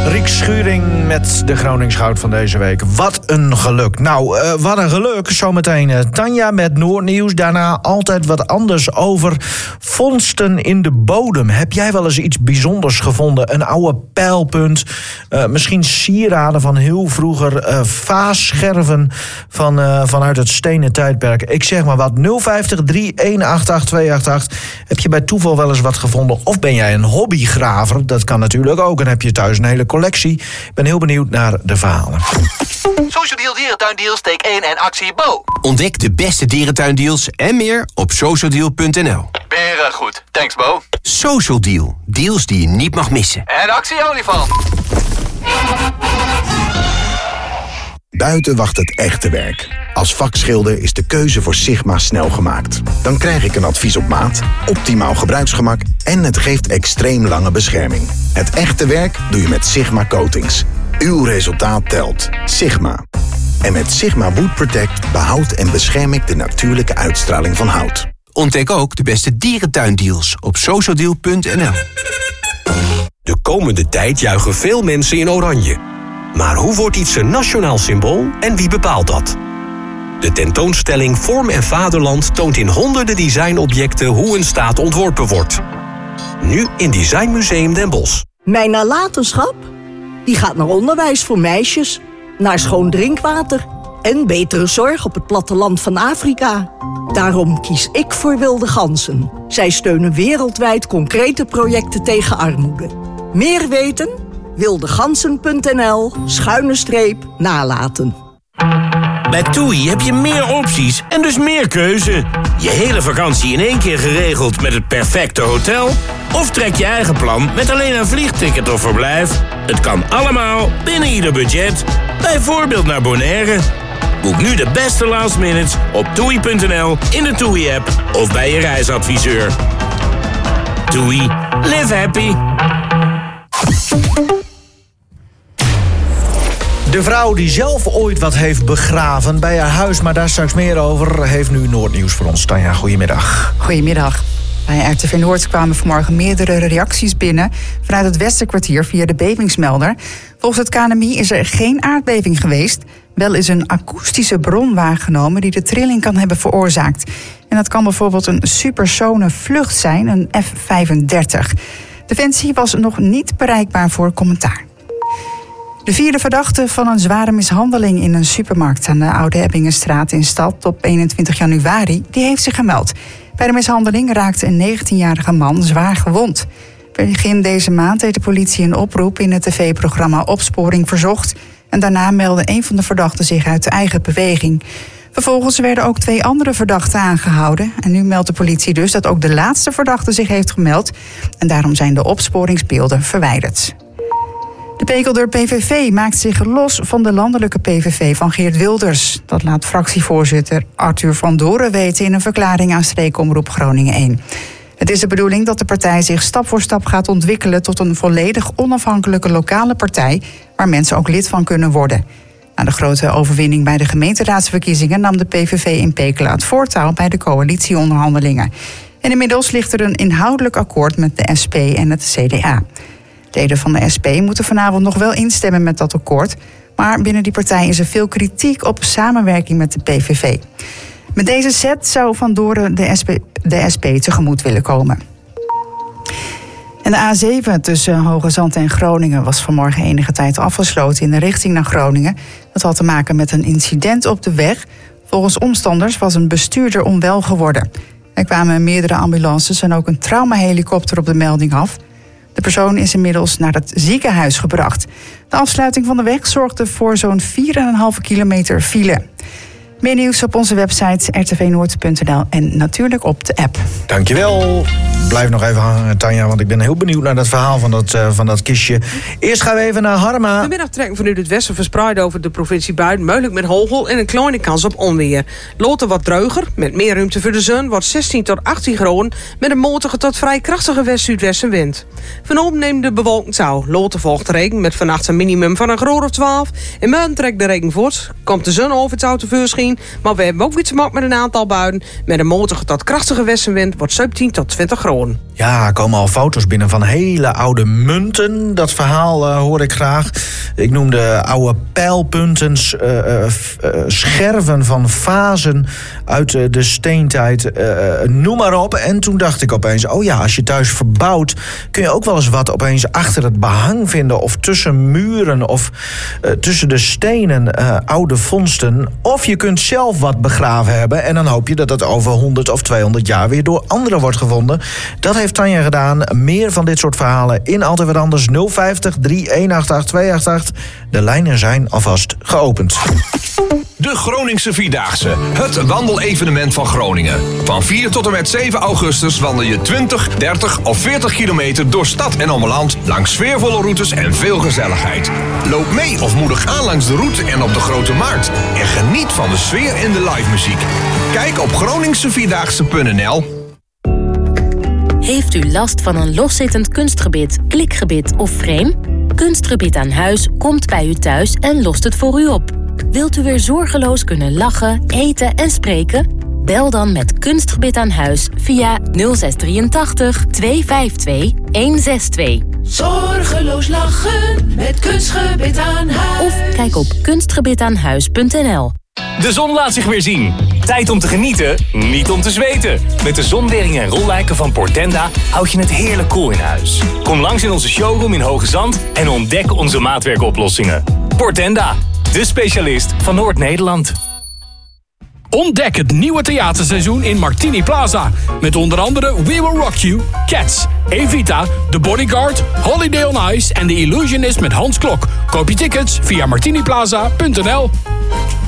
Riek Schuring met de Gronings Goud van deze week. Wat een geluk. Nou, wat een geluk. Zometeen Tanja met Noordnieuws. Daarna altijd wat anders over vondsten in de bodem. Heb jij wel eens iets bijzonders gevonden? Een oude pijlpunt? Misschien sieraden van heel vroeger? Vaasscherven vanuit het stenen tijdperk? Ik zeg maar wat. 050 3188 288. Heb je bij toeval wel eens wat gevonden? Of ben jij een hobbygraver? Dat kan natuurlijk ook. En heb je thuis een hele collectie. Ik ben heel benieuwd naar de verhalen. Social Deal Dierentuindeals, take 1 en actie Bo. Ontdek de beste dierentuindeals en meer op socialdeal.nl. Beren goed. Thanks Bo. Social Deal. Deals die je niet mag missen. En actie olifant. Buiten wacht het echte werk. Als vakschilder is de keuze voor Sigma snel gemaakt. Dan krijg ik een advies op maat, optimaal gebruiksgemak en het geeft extreem lange bescherming. Het echte werk doe je met Sigma Coatings. Uw resultaat telt. Sigma. En met Sigma Wood Protect behoud en bescherm ik de natuurlijke uitstraling van hout. Ontdek ook de beste dierentuindeals op socialdeal.nl. De komende tijd juichen veel mensen in oranje. Maar hoe wordt iets een nationaal symbool en wie bepaalt dat? De tentoonstelling Vorm en Vaderland toont in honderden designobjecten hoe een staat ontworpen wordt. Nu in Designmuseum Den Bosch. Mijn nalatenschap? Die gaat naar onderwijs voor meisjes, naar schoon drinkwater en betere zorg op het platteland van Afrika. Daarom kies ik voor Wilde Ganzen. Zij steunen wereldwijd concrete projecten tegen armoede. Meer weten? wildegansen.nl/nalaten. Bij TUI heb je meer opties en dus meer keuze. Je hele vakantie in één keer geregeld met het perfecte hotel? Of trek je eigen plan met alleen een vliegticket of verblijf? Het kan allemaal binnen ieder budget. Bijvoorbeeld naar Bonaire. Boek nu de beste last minutes op TUI.nl, in de TUI-app of bij je reisadviseur. TUI. Live happy. De vrouw die zelf ooit wat heeft begraven bij haar huis, maar daar straks meer over, heeft nu Noordnieuws voor ons. Tanja, goedemiddag. Goedemiddag. Bij RTV Noord kwamen vanmorgen meerdere reacties binnen vanuit het Westerkwartier via de bevingsmelder. Volgens het KNMI is er geen aardbeving geweest. Wel is een akoestische bron waargenomen die de trilling kan hebben veroorzaakt. En dat kan bijvoorbeeld een supersone vlucht zijn, een F-35. Defensie was nog niet bereikbaar voor commentaar. De vierde verdachte van een zware mishandeling in een supermarkt aan de Oude Ebbingenstraat in Stad op 21 januari, die heeft zich gemeld. Bij de mishandeling raakte een 19-jarige man zwaar gewond. Begin deze maand deed de politie een oproep in het tv-programma Opsporing Verzocht. En daarna meldde een van de verdachten zich uit de eigen beweging. Vervolgens werden ook 2 andere verdachten aangehouden. En nu meldt de politie dus dat ook de laatste verdachte zich heeft gemeld. En daarom zijn de opsporingsbeelden verwijderd. De Pekelder PVV maakt zich los van de landelijke PVV van Geert Wilders. Dat laat fractievoorzitter Arthur van Doren weten in een verklaring aan streekomroep Groningen 1. Het is de bedoeling dat de partij zich stap voor stap gaat ontwikkelen tot een volledig onafhankelijke lokale partij waar mensen ook lid van kunnen worden. Na de grote overwinning bij de gemeenteraadsverkiezingen nam de PVV in Pekela het voortouw bij de coalitieonderhandelingen. En inmiddels ligt er een inhoudelijk akkoord met de SP en het CDA. Leden van de SP moeten vanavond nog wel instemmen met dat akkoord, maar binnen die partij is er veel kritiek op samenwerking met de PVV. Met deze zet zou Van Doren de SP tegemoet willen komen. En de A7 tussen Hoogezand en Groningen was vanmorgen enige tijd afgesloten in de richting naar Groningen. Dat had te maken met een incident op de weg. Volgens omstanders was een bestuurder onwel geworden. Er kwamen meerdere ambulances en ook een traumahelikopter op de melding af. De persoon is inmiddels naar het ziekenhuis gebracht. De afsluiting van de weg zorgde voor zo'n 4,5 kilometer file. Meer nieuws op onze website rtvnoord.nl en natuurlijk op de app. Dankjewel. Blijf nog even hangen, Tanja, want ik ben heel benieuwd naar dat verhaal van dat kistje. Eerst gaan we even naar Harma. Vanmiddag trekken vanuit het westen verspreid over de provincie Buiten, mogelijk met hagel en een kleine kans op onweer. Loten wat dreuger, met meer ruimte voor de zon, wordt 16 tot 18 graden, met een matige tot vrij krachtige west-zuidwestenwind. Vanavond neemt de bewolking toe. Loten volgt regen met vannacht een minimum van een graad of 12. En morgen trekt de regen voort. Komt de zon over het touw tevoorschijn zien. Maar we hebben ook iets te maken met een aantal buien. Met een matige tot krachtige westenwind wordt 17 tot 20 graden. Ja, er komen al foto's binnen van hele oude munten. Dat verhaal hoor ik graag. Ik noemde oude pijlpunten, scherven van vazen uit de steentijd. Noem maar op. En toen dacht ik opeens, oh ja, als je thuis verbouwt, kun je ook wel eens wat opeens achter het behang vinden. Of tussen muren of tussen de stenen oude vondsten. Of je kunt zelf wat begraven hebben. En dan hoop je dat het over 100 of 200 jaar weer door anderen wordt gevonden. Dat heeft Tanja gedaan. Meer van dit soort verhalen in Altijd Wat Anders. 050 3188 288. De lijnen zijn alvast geopend. De Groningse Vierdaagse. Het wandelevenement van Groningen. Van 4 tot en met 7 augustus wandel je 20, 30 of 40 kilometer door stad en omland langs sfeervolle routes en veel gezelligheid. Loop mee of moedig aan langs de route en op de Grote Markt. En geniet van de sfeer in de live muziek. Kijk op groningsevierdaagse.nl. Heeft u last van een loszittend kunstgebit, klikgebit of frame? Kunstgebit aan Huis komt bij u thuis en lost het voor u op. Wilt u weer zorgeloos kunnen lachen, eten en spreken? Bel dan met Kunstgebit aan Huis via 0683 252 162. Zorgeloos lachen met Kunstgebit aan Huis. Of kijk op kunstgebitaanhuis.nl. De zon laat zich weer zien. Tijd om te genieten, niet om te zweten. Met de zonweringen en rolluiken van Portenda houd je het heerlijk koel in huis. Kom langs in onze showroom in Hoge Zand en ontdek onze maatwerkoplossingen. Portenda, de specialist van Noord-Nederland. Ontdek het nieuwe theaterseizoen in Martini Plaza. Met onder andere We Will Rock You, Cats, Evita, The Bodyguard, Holiday on Ice en The Illusionist met Hans Klok. Koop je tickets via martiniplaza.nl.